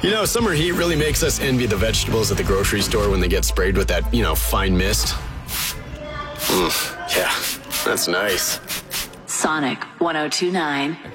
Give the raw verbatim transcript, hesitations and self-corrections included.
You know, summer heat really makes us envy the vegetables at the grocery store when they get sprayed with that, you know, fine mist. Mm, yeah, that's nice. Sonic one oh two nine.